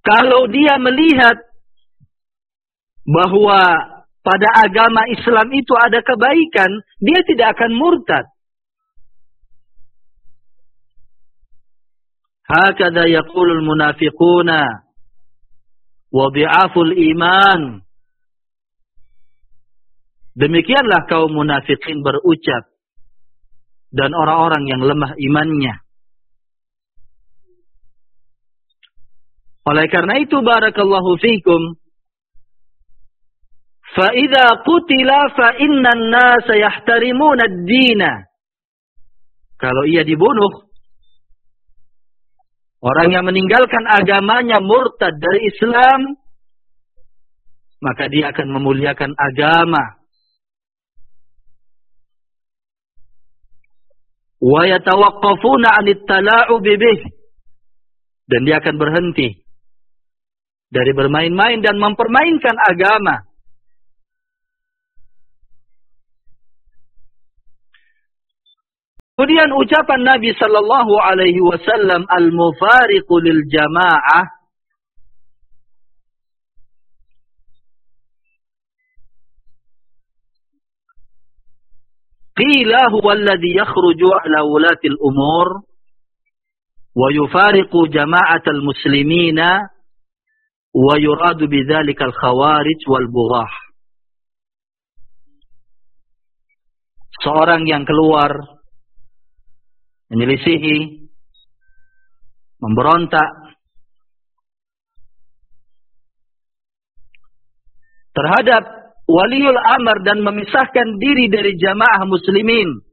Kalau dia melihat bahwa pada agama Islam itu ada kebaikan, dia tidak akan murtad. Hakadha yaqulul munafiquna wa dhi'aful iman. Demikianlah kaum munafikin berucap dan orang-orang yang lemah imannya. Oleh karena itu, barakallahu fikum, fa idza qutila fa innan nasa yahtarimuna ad-dina. Kalau ia dibunuh, orang yang meninggalkan agamanya murtad dari Islam, maka dia akan memuliakan agama. Wa yatawaqqafuna 'anit tala'ub bih. Dan dia akan berhenti dari bermain-main dan mempermainkan agama. Kemudian ucapan Nabi sallallahu alaihi wasallam, al-mufariqu lil jamaah, qila huwa alladhi yakhruju ala ulati al-umur wa yufariqu jama'atal muslimina wa yuradu bidzalika al-khawarij wal bughah. Seorang yang keluar menyelisihi, memberontak terhadap waliul amr dan memisahkan diri dari jamaah muslimin.